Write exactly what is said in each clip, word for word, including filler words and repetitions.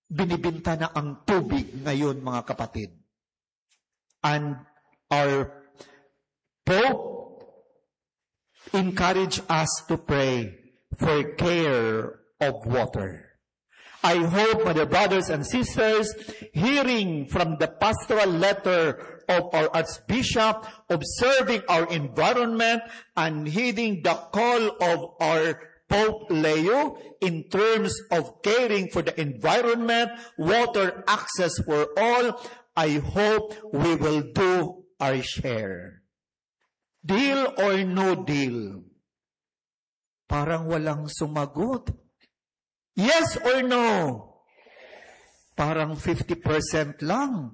binibinta na ang tubig ngayon, mga kapatid. And our Pope encourage us to pray for care of water. I hope, my dear brothers and sisters, hearing from the pastoral letter of our Archbishop, observing our environment, and heeding the call of our Pope Leo in terms of caring for the environment, water access for all, I hope we will do our share. Deal or no deal? Parang walang sumagot. Yes or no? Parang fifty percent lang.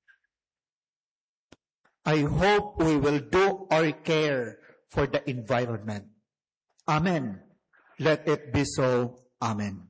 I hope we will do our care for the environment. Amen. Let it be so. Amen.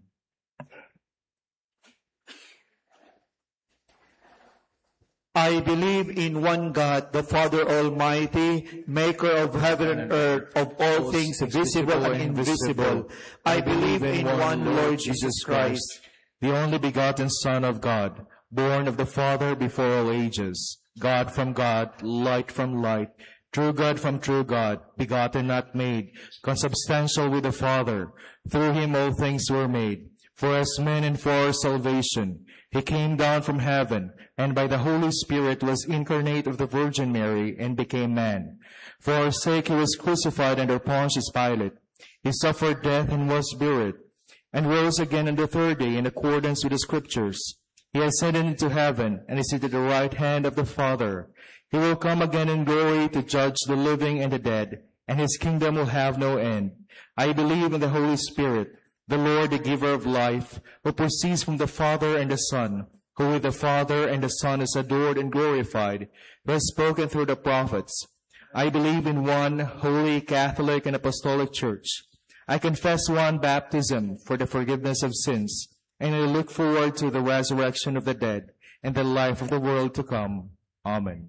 I believe in one God, the Father Almighty, maker of heaven and earth, of all things visible and invisible. I believe in one Lord Jesus Christ, the only begotten Son of God, born of the Father before all ages, God from God, light from light, true God from true God, begotten not made, consubstantial with the Father. Through him all things were made. For as men and for our salvation, he came down from heaven, and by the Holy Spirit was incarnate of the Virgin Mary, and became man. For our sake he was crucified under Pontius Pilate. He suffered death and was buried, and rose again on the third day in accordance with the Scriptures. He ascended into heaven, and is seated at the right hand of the Father. He will come again in glory to judge the living and the dead, and his kingdom will have no end. I believe in the Holy Spirit, the Lord, the giver of life, who proceeds from the Father and the Son, who with the Father and the Son is adored and glorified, who has spoken through the prophets. I believe in one holy, Catholic, and Apostolic Church. I confess one baptism for the forgiveness of sins, and I look forward to the resurrection of the dead and the life of the world to come. Amen.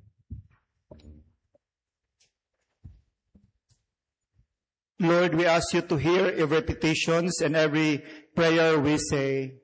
Lord, we ask you to hear every petitions and every prayer we say.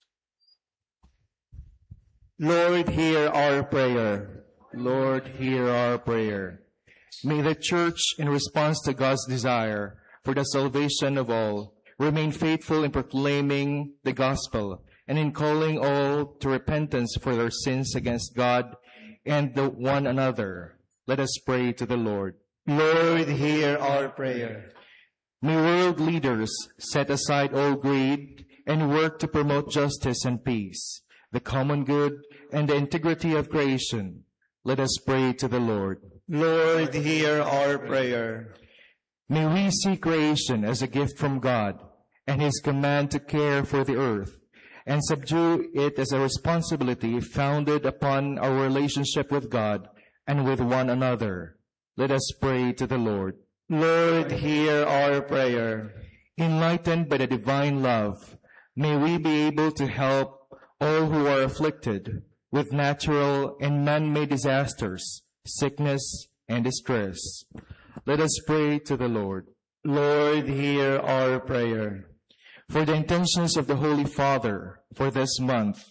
Lord, hear our prayer. Lord, hear our prayer. May the Church, in response to God's desire for the salvation of all, remain faithful in proclaiming the gospel and in calling all to repentance for their sins against God and the one another. Let us pray to the Lord. Lord, hear our prayer. May world leaders set aside all greed and work to promote justice and peace, the common good, and the integrity of creation. Let us pray to the Lord. Lord, hear our prayer. May we see creation as a gift from God and his command to care for the earth and subdue it as a responsibility founded upon our relationship with God and with one another. Let us pray to the Lord. Lord, hear our prayer. Enlightened by the divine love, may we be able to help all who are afflicted with natural and man-made disasters, sickness, and distress. Let us pray to the Lord. Lord, hear our prayer. For the intentions of the Holy Father for this month,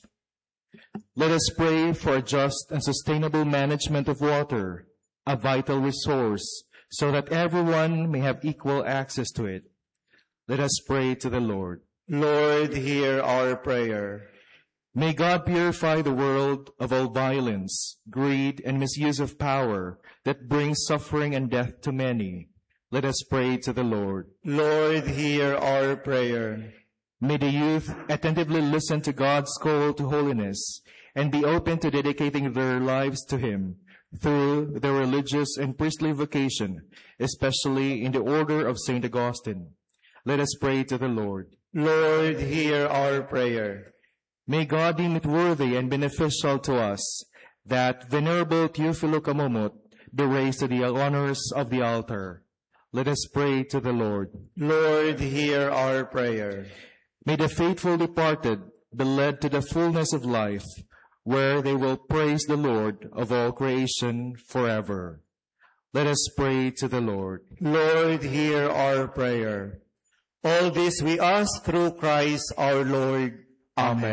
let us pray for a just and sustainable management of water, a vital resource, so that everyone may have equal access to it. Let us pray to the Lord. Lord, hear our prayer. May God purify the world of all violence, greed, and misuse of power that brings suffering and death to many. Let us pray to the Lord. Lord, hear our prayer. May the youth attentively listen to God's call to holiness and be open to dedicating their lives to him through their religious and priestly vocation, especially in the order of Saint Augustine. Let us pray to the Lord. Lord, hear our prayer. May God deem it worthy and beneficial to us that Venerable Teofilo Camomot be raised to the honors of the altar. Let us pray to the Lord. Lord, hear our prayer. May the faithful departed be led to the fullness of life, where they will praise the Lord of all creation forever. Let us pray to the Lord. Lord, hear our prayer. All this we ask through Christ our Lord. Amen.